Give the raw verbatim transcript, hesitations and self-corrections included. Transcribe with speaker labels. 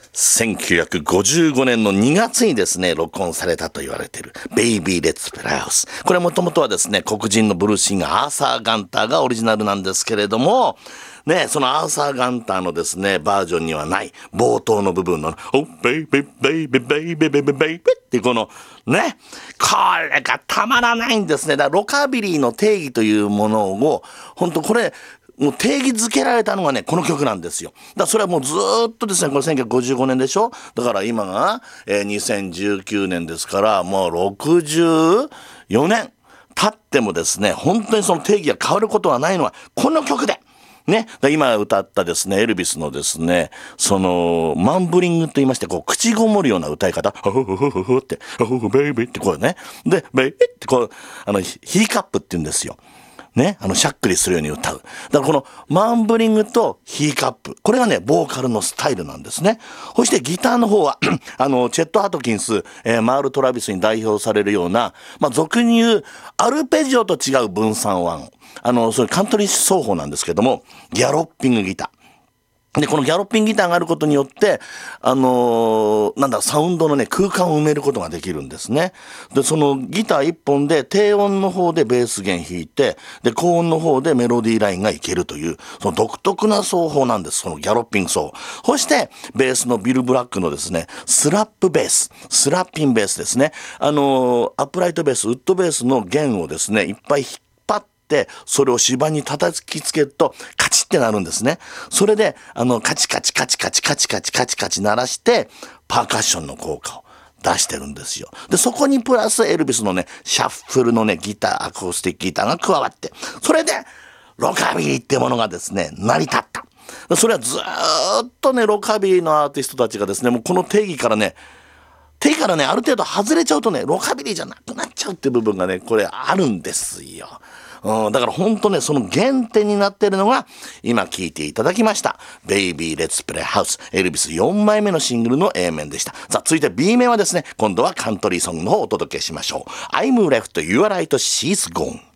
Speaker 1: せんきゅうひゃくごじゅうごねんのにがつにですね、録音されたと言われているベイビーレッツプレイハウス。これもともとはですね、黒人のブルースシンガーアーサー・ガンターがオリジナルなんですけれども、ね、そのアーサー・ガンターのですね、バージョンにはない冒頭の部分の、おベイビーベイビーベイビーベイビーベイビーってこのね、これがたまらないんですね。だからロカビリーの定義というものを、本当これ、もう定義づけられたのがね、この曲なんですよ。だからそれはもうずーっとですね、これせんきゅうひゃくごじゅうごねんでしょ。だから今が、えー、にせんじゅうきゅうねんですから、もうろくじゅうよねん経ってもですね、本当にその定義が変わることはないのは、この曲で。ね。今歌ったですね、エルビスのですね、その、マンブリングと言いまして、こう、口ごもるような歌い方、ほほほほほって、ほほほベイビーってこうね。で、ベイビーってこう、あの、ヒーカップって言うんですよ。ね、あの、しゃっくりするように歌う。だからこの、マンブリングとヒーカップ。これがね、ボーカルのスタイルなんですね。そしてギターの方は、あの、チェット・ハトキンス、えー、マール・トラビスに代表されるような、まあ、俗に言う、アルペジオと違う分散音。あの、それカントリー奏法なんですけども、ギャロッピングギター。で、このギャロッピングギターがあることによって、あのー、なんだ、サウンドのね、空間を埋めることができるんですね。で、そのギター一本で低音の方でベース弦弾いて、で、高音の方でメロディーラインがいけるという、その独特な奏法なんです。そのギャロッピング奏法。そして、ベースのビル・ブラックのですね、スラップベース、スラッピンベースですね。あのー、アップライトベース、ウッドベースの弦をですね、いっぱい引っ張って、で、それを芝に叩きつけるとカチッってなるんですね。それで、あの、カチカチカチカチカチカチカチカチ鳴らして、パーカッションの効果を出してるんですよ。で、そこにプラスエルビスのね、シャッフルのね、ギター、アコースティックギターが加わって、それで、ロカビリーってものがですね、成り立った。それはずーっとね、ロカビリーのアーティストたちがですね、もうこの定義からね、定義からね、ある程度外れちゃうとね、ロカビリーじゃなくなっちゃうっていう部分がね、これあるんですよ。うん、だから本当ね、その原点になっているのが、今聴いていただきました。ベイビーレッツプレイハウス。エルビスよんまいめのシングルの A 面でした。さあ、続いて B 面はですね、今度はカントリーソングの方をお届けしましょう。I'm left, you are right, she's gone。